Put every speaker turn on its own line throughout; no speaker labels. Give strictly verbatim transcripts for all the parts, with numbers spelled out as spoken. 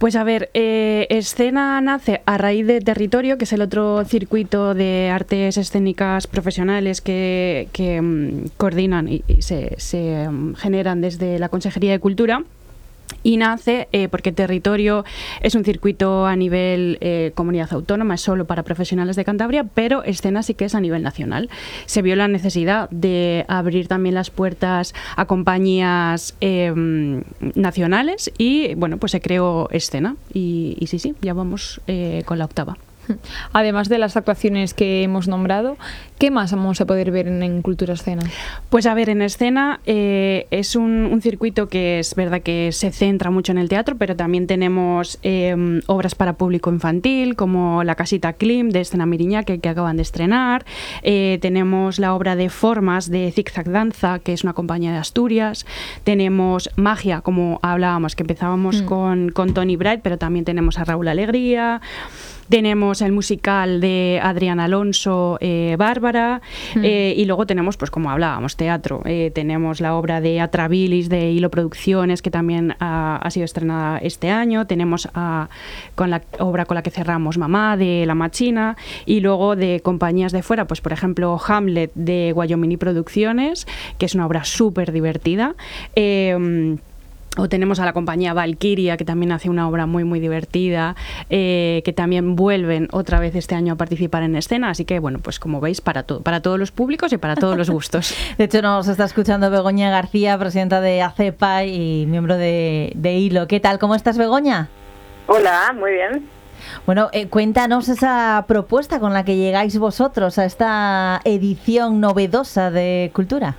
Pues a ver, eh, Escena nace a raíz de Territorio, que es el otro circuito de artes escénicas profesionales que, que um, coordinan y, y se, se um, generan desde la Consejería de Cultura. Y nace eh, porque Territorio es un circuito a nivel eh, comunidad autónoma, es solo para profesionales de Cantabria, pero Escena sí que es a nivel nacional. Se vio la necesidad de abrir también las puertas a compañías eh, nacionales y bueno, pues se creó Escena y, y sí, sí, ya vamos eh, con la octava.
Además de las actuaciones que hemos nombrado, ¿qué más vamos a poder ver en, en Cultura Escena?
Pues a ver, en Escena eh, es un, un circuito que es verdad que se centra mucho en el teatro, pero también tenemos eh, obras para público infantil, como La Casita Klim de Escena Miriñaque, que acaban de estrenar. Eh, tenemos la obra de Formas de Zigzag Danza, que es una compañía de Asturias. Tenemos Magia, como hablábamos, que empezábamos mm. con, con Tony Bright, pero también tenemos a Raúl Alegría. Tenemos el musical de Adrián Alonso, eh, Bárbara, mm. eh, y luego tenemos, pues como hablábamos, teatro. Eh, tenemos la obra de Atrabilis de Hilo Producciones, que también ha, ha sido estrenada este año. Tenemos a, con la obra con la que cerramos, Mamá, de La Machina, y luego de compañías de fuera, pues por ejemplo Hamlet de Wyoming Producciones, que es una obra súper divertida. Eh, O tenemos a la compañía Valkyria, que también hace una obra muy, muy divertida, eh, que también vuelven otra vez este año a participar en Escena. Así que, bueno, pues como veis, para, to- para todos los públicos y para todos los gustos.
De hecho, nos está escuchando Begoña García, presidenta de ACEPA y miembro de, de Hilo. ¿Qué tal? ¿Cómo estás, Begoña?
Hola, muy bien.
Bueno, eh, cuéntanos esa propuesta con la que llegáis vosotros a esta edición novedosa de Cultura.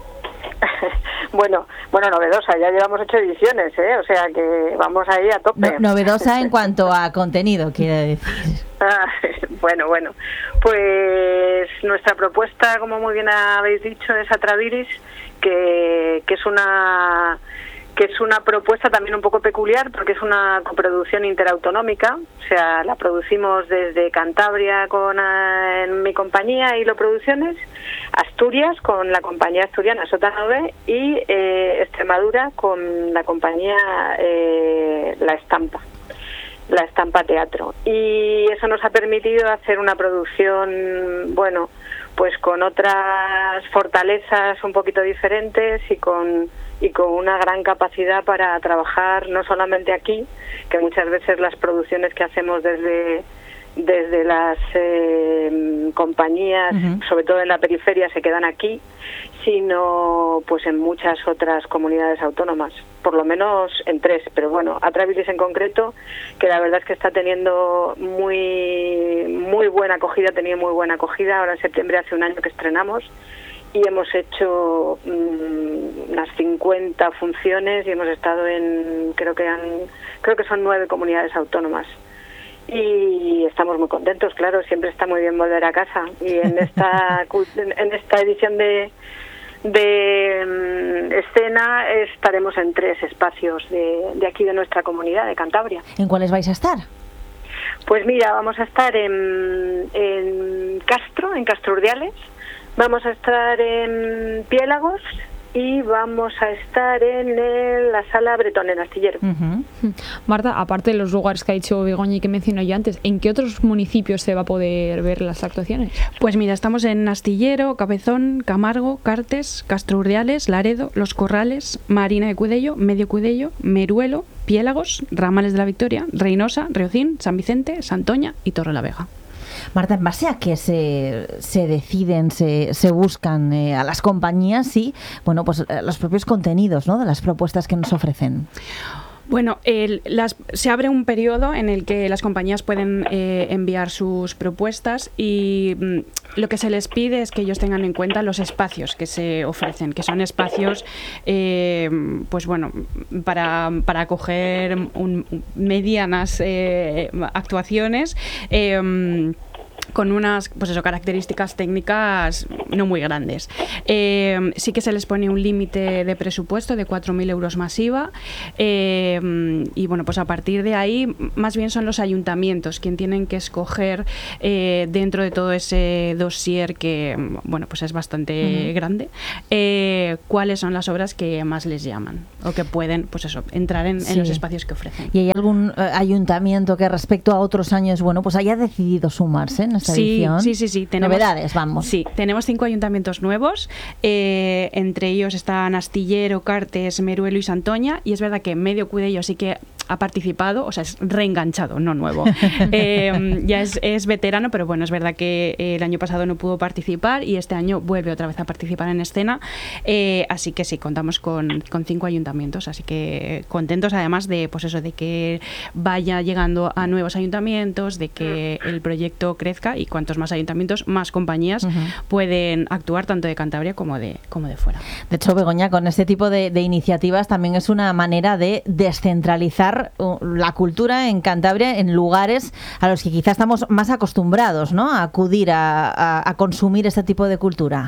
Bueno, bueno, novedosa, ya llevamos ocho ediciones, ¿eh? O sea que vamos ahí a tope.
No, novedosa en cuanto a contenido, quiere decir.
Ah, bueno, bueno, pues nuestra propuesta, como muy bien habéis dicho, es Atrabilis, que, que es una... que es una propuesta también un poco peculiar porque es una coproducción interautonómica, o sea, la producimos desde Cantabria con eh, en mi compañía Hilo Producciones, Asturias con la compañía asturiana Sotanove y eh, Extremadura con la compañía eh, La Estampa, La Estampa Teatro. Y eso nos ha permitido hacer una producción, bueno, pues con otras fortalezas un poquito diferentes y con y con una gran capacidad para trabajar no solamente aquí, que muchas veces las producciones que hacemos desde desde las eh, compañías, uh-huh. sobre todo en la periferia, se quedan aquí, sino pues en muchas otras comunidades autónomas, por lo menos en tres, pero bueno, Atrabilis en concreto, que la verdad es que está teniendo muy muy buena acogida, ha tenido muy buena acogida. Ahora en septiembre hace un año que estrenamos y hemos hecho mmm, unas cincuenta funciones y hemos estado en, creo que han, creo que son nueve comunidades autónomas. Y estamos muy contentos, claro, siempre está muy bien volver a casa. Y en esta en esta edición de de um, Escena estaremos en tres espacios de, de aquí de nuestra comunidad, de Cantabria.
¿En cuáles vais a estar?
Pues mira, vamos a estar en, en Castro, en Castro Urdiales, vamos a estar en Piélagos y vamos a estar en el, la Sala Bretón, en Astillero.
Uh-huh. Marta, aparte de los lugares que ha dicho Begoña y que mencionó yo antes, ¿en qué otros municipios se va a poder ver las actuaciones?
Pues mira, estamos en Astillero, Cabezón, Camargo, Cartes, Castro Urdiales, Laredo, Los Corrales, Marina de Cudello, Medio Cudello, Meruelo, Piélagos, Ramales de la Victoria, Reynosa, Riocín, San Vicente, Santoña y Torrelavega.
Marta, ¿en base a qué se, se deciden, se, se buscan eh, a las compañías y bueno, pues eh, los propios contenidos, ¿no?, de las propuestas que nos ofrecen?
Bueno, el, las, se abre un periodo en el que las compañías pueden eh, enviar sus propuestas y mm, lo que se les pide es que ellos tengan en cuenta los espacios que se ofrecen, que son espacios, eh, pues bueno, para, para acoger un, medianas eh, actuaciones. Eh, con unas pues eso, características técnicas no muy grandes. Eh, sí que se les pone un límite de presupuesto de cuatro mil euros más I V A, eh, y bueno, pues a partir de ahí más bien son los ayuntamientos quien tienen que escoger eh, dentro de todo ese dossier que bueno, pues es bastante uh-huh. grande, eh, cuáles son las obras que más les llaman o que pueden pues eso, entrar en, sí. en los espacios que ofrecen.
¿Y hay algún eh, ayuntamiento que respecto a otros años, bueno, pues haya decidido sumarse en esta
sí,
edición?
Sí, sí, sí. Tenemos,
novedades, vamos.
Sí, tenemos cinco ayuntamientos nuevos, eh, entre ellos están Astillero, Cartes, Meruelo y Santoña, y es verdad que medio Cudello sí que ha participado, o sea, es reenganchado, no nuevo. eh, ya es, es veterano, pero bueno, es verdad que eh, el año pasado no pudo participar y este año vuelve otra vez a participar en escena, eh, así que sí, contamos con, con cinco ayuntamientos, así que contentos además de, pues eso, de que vaya llegando a nuevos ayuntamientos, de que el proyecto crezca y cuantos más ayuntamientos, más compañías uh-huh. pueden actuar tanto de Cantabria como de, como de fuera.
De hecho, Begoña, con este tipo de, de iniciativas también es una manera de descentralizar la cultura en Cantabria en lugares a los que quizás estamos más acostumbrados, ¿no?, a acudir a, a, a consumir este tipo de cultura.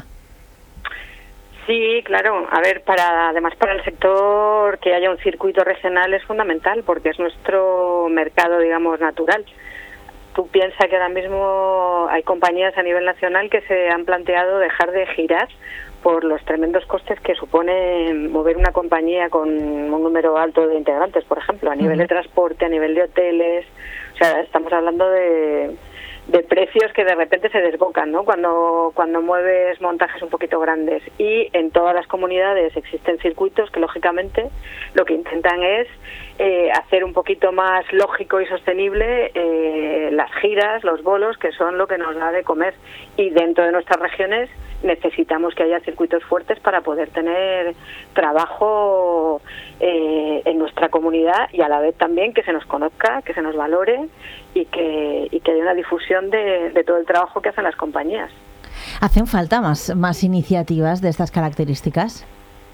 Sí, claro. A ver, para además para el sector que haya un circuito regional es fundamental porque es nuestro mercado, digamos, natural. Tú piensas que ahora mismo hay compañías a nivel nacional que se han planteado dejar de girar por los tremendos costes que supone mover una compañía con un número alto de integrantes, por ejemplo, a nivel de transporte, a nivel de hoteles. O sea, estamos hablando de, de precios que de repente se desbocan, ¿no?, cuando cuando mueves montajes un poquito grandes. Y en todas las comunidades existen circuitos que, lógicamente, lo que intentan es eh, hacer un poquito más lógico y sostenible eh, las giras, los bolos, que son lo que nos da de comer. Y dentro de nuestras regiones necesitamos que haya circuitos fuertes para poder tener trabajo eh, en nuestra comunidad y a la vez también que se nos conozca, que se nos valore y que, y que haya una difusión de, de todo el trabajo que hacen las compañías.
¿Hacen falta más, más iniciativas de estas características?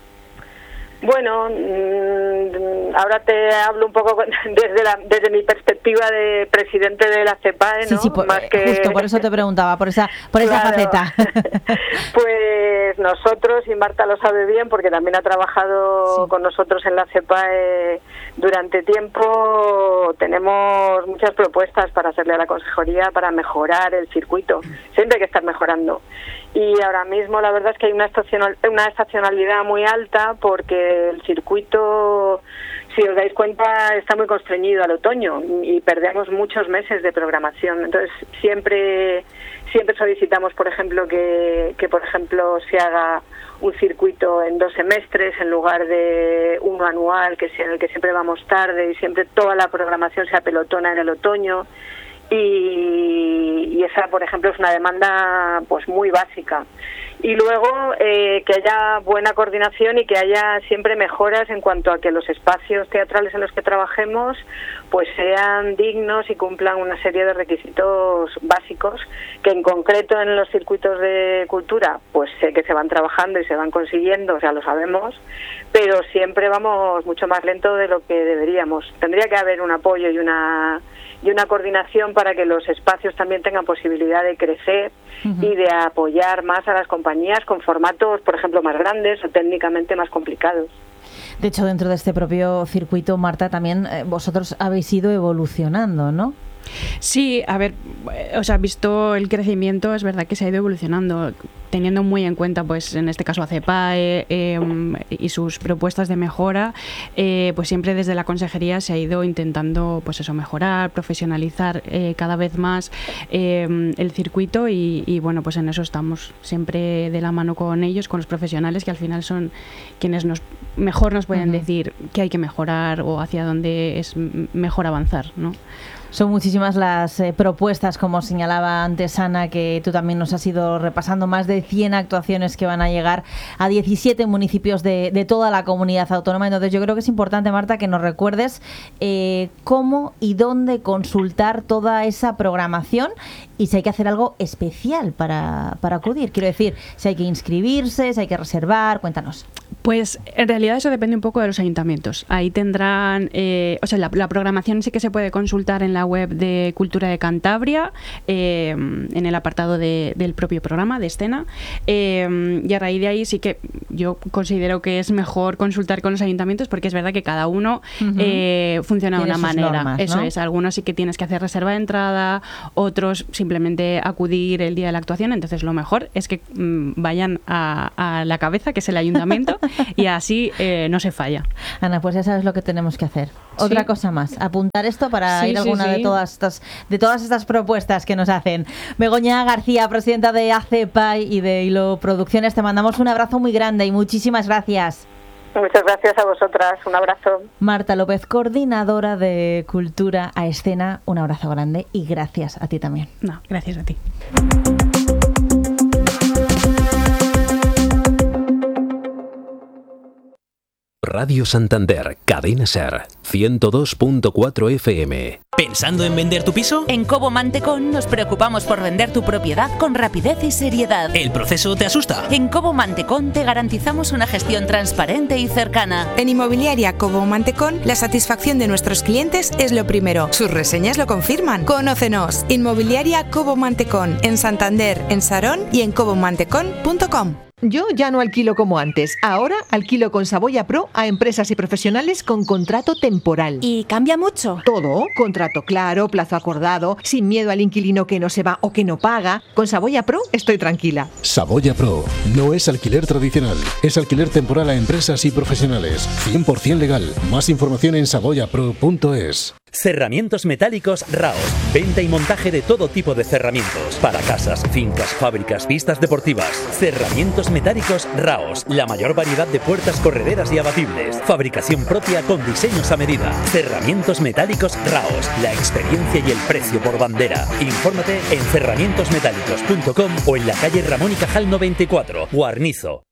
Bueno, mmm, ahora te hablo un poco desde la, desde mi perspectiva de presidente de la CEPAE, ¿no?
Sí, sí, por,
Más que...
justo por eso te preguntaba, por esa, por
claro.
esa faceta.
Pues nosotros, y Marta lo sabe bien, porque también ha trabajado sí. con nosotros en la CEPAE durante tiempo, tenemos muchas propuestas para hacerle a la consejería para mejorar el circuito. Siempre hay que estar mejorando. Y ahora mismo la verdad es que hay una estacional, una estacionalidad muy alta porque el circuito, si os dais cuenta, está muy constreñido al otoño y perdemos muchos meses de programación. Entonces siempre siempre solicitamos, por ejemplo, que, que por ejemplo se haga un circuito en dos semestres en lugar de uno anual, que sea en el que siempre vamos tarde y siempre toda la programación se apelotona en el otoño. Y, y esa, por ejemplo, es una demanda pues muy básica. Y luego eh, que haya buena coordinación y que haya siempre mejoras en cuanto a que los espacios teatrales en los que trabajemos pues sean dignos y cumplan una serie de requisitos básicos que en concreto en los circuitos de cultura pues sé que se van trabajando y se van consiguiendo, o sea, lo sabemos, pero siempre vamos mucho más lento de lo que deberíamos. Tendría que haber un apoyo y una y una coordinación para que los espacios también tengan posibilidad de crecer uh-huh. y de apoyar más a las compañías con formatos, por ejemplo, más grandes o técnicamente más complicados.
De hecho, dentro de este propio circuito, Marta, también eh, vosotros habéis ido evolucionando, ¿no?
Sí, a ver, o sea, visto el crecimiento, es verdad que se ha ido evolucionando, teniendo muy en cuenta, pues en este caso a CEPAE eh, y sus propuestas de mejora, eh, pues siempre desde la consejería se ha ido intentando, pues eso, mejorar, profesionalizar eh, cada vez más eh, el circuito y, y bueno, pues en eso estamos siempre de la mano con ellos, con los profesionales que al final son quienes nos mejor nos pueden uh-huh. decir qué hay que mejorar o hacia dónde es mejor avanzar, ¿no?
Son muchísimas las eh, propuestas, como señalaba antes Ana, que tú también nos has ido repasando, más de cien actuaciones que van a llegar a diecisiete municipios de, de toda la comunidad autónoma. Entonces yo creo que es importante, Marta, que nos recuerdes eh, cómo y dónde consultar toda esa programación y si hay que hacer algo especial para, para acudir. Quiero decir, si hay que inscribirse, si hay que reservar, cuéntanos.
Pues en realidad eso depende un poco de los ayuntamientos. Ahí tendrán, eh, o sea, la, la programación sí que se puede consultar en la web de Cultura de Cantabria, eh, en el apartado de, del propio programa de escena, eh, y a raíz de ahí sí que yo considero que es mejor consultar con los ayuntamientos, porque es verdad que cada uno uh-huh. eh, funciona de una manera. Normas, ¿no? Eso es, algunos sí que tienes que hacer reserva de entrada, otros simplemente acudir el día de la actuación, entonces lo mejor es que mmm, vayan a, a la cabeza, que es el ayuntamiento, y así eh, no se falla.
Ana, pues ya sabes lo que tenemos que hacer. Otra sí. cosa más, apuntar esto para sí, ir a alguna sí, sí. de todas estas de todas estas propuestas que nos hacen. Begoña García, presidenta de ACEPAI y de Hilo Producciones, te mandamos un abrazo muy grande y muchísimas gracias.
Muchas gracias a vosotras, un abrazo.
Marta López, coordinadora de Cultura a Escena, un abrazo grande y gracias a ti también.
No, gracias a ti.
Radio Santander, Cadena Ser, ciento dos punto cuatro F M.
¿Pensando en vender tu piso?
En Cobo Mantecón nos preocupamos por vender tu propiedad con rapidez y seriedad.
¿El proceso te asusta?
En Cobo Mantecón te garantizamos una gestión transparente y cercana.
En Inmobiliaria Cobo Mantecón, la satisfacción de nuestros clientes es lo primero. Sus reseñas lo confirman. Conócenos. Inmobiliaria Cobo Mantecón, en Santander, en Sarón y en cobo mantecón punto com.
Yo ya no alquilo como antes. Ahora alquilo con Saboya Pro a empresas y profesionales con contrato temporal.
¿Y cambia mucho?
Todo. Contrato claro, plazo acordado, sin miedo al inquilino que no se va o que no paga. Con Saboya Pro estoy tranquila.
Saboya Pro no es alquiler tradicional. Es alquiler temporal a empresas y profesionales. cien por ciento legal. Más información en saboya pro punto es.
Cerramientos metálicos Raos. Venta y montaje de todo tipo de cerramientos. Para casas, fincas, fábricas, pistas deportivas. Cerramientos metálicos Raos. La mayor variedad de puertas correderas y abatibles. Fabricación propia con diseños a medida. Cerramientos metálicos Raos. La experiencia y el precio por bandera. Infórmate en cerramientos metálicos punto com o en la calle Ramón y Cajal noventa y cuatro, Guarnizo.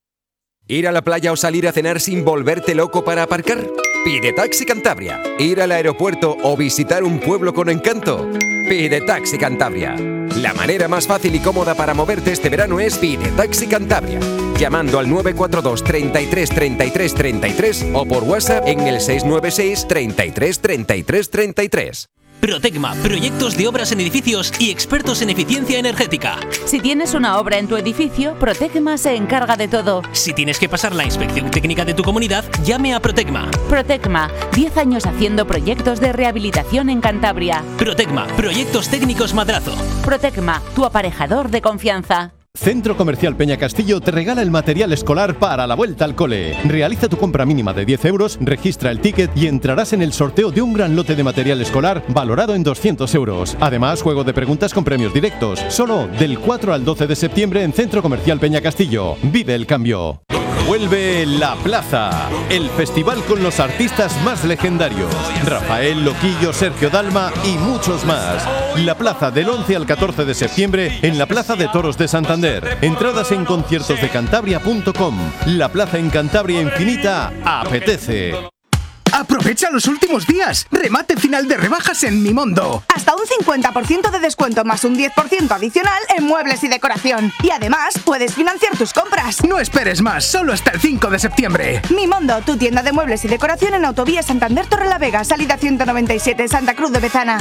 ¿Ir a la playa o salir a cenar sin volverte loco para aparcar? Pide Taxi Cantabria. ¿Ir al aeropuerto o visitar un pueblo con encanto? Pide Taxi Cantabria. La manera más fácil y cómoda para moverte este verano es Pide Taxi Cantabria. Llamando al nueve cuatro dos, treinta y tres, treinta y tres, treinta y tres o por WhatsApp en el seis nueve seis, treinta y tres, treinta y tres, treinta y tres.
Protecma, proyectos de obras en edificios y expertos en eficiencia energética.
Si tienes una obra en tu edificio, Protecma se encarga de todo.
Si tienes que pasar la inspección técnica de tu comunidad, llame a Protecma.
Protecma, diez años haciendo proyectos de rehabilitación en Cantabria.
Protecma, proyectos técnicos Madrazo.
Protecma, tu aparejador de confianza.
Centro Comercial Peña Castillo te regala el material escolar para la vuelta al cole. Realiza tu compra mínima de diez euros, registra el ticket y entrarás en el sorteo de un gran lote de material escolar valorado en doscientos euros. Además, juego de preguntas con premios directos. Solo del cuatro al doce de septiembre en Centro Comercial Peña Castillo. Vive el cambio. Vuelve La Plaza, el festival con los artistas más legendarios. Rafael, Loquillo, Sergio Dalma y muchos más. La Plaza del once al catorce de septiembre en la Plaza de Toros de Santander. Entradas en conciertos de cantabria punto com. La Plaza en Cantabria Infinita apetece.
¡Aprovecha los últimos días! ¡Remate final de rebajas en Mimondo!
Hasta un cincuenta por ciento de descuento más un diez por ciento adicional en muebles y decoración. Y además, puedes financiar tus compras.
No esperes más, solo hasta el cinco de septiembre.
Mimondo, tu tienda de muebles y decoración en Autovía Santander Torrelavega, salida ciento noventa y siete, Santa Cruz de Bezana.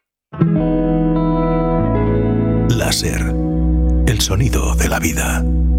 Láser, el sonido de la vida.